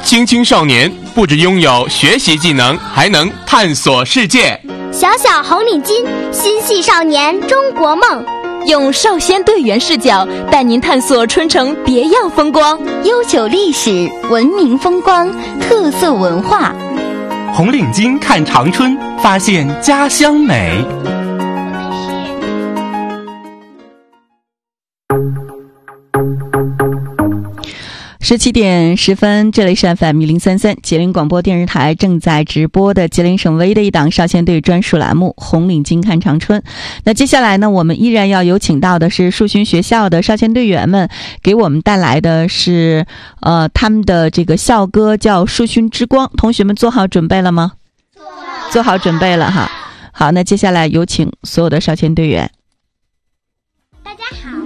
青青少年不只拥有学习技能，还能探索世界。 小小红领巾，心系少年中国梦。 用少先队员视角带您探索春城别样风光， 悠久历史、文明风光、特色文化。 红领巾看长春，发现家乡美。 17点10分，这里是 FM1033吉林广播电视台正在直播的吉林省唯一的一档少先队专属栏目《红领巾看长春》。那接下来呢，我们依然要有请到的是树勋学校的少先队员们，给我们带来的是他们的这个校歌，叫《树勋之光》。同学们做好准备了吗？做好准备了哈。好，那接下来有请所有的少先队员。 大家好，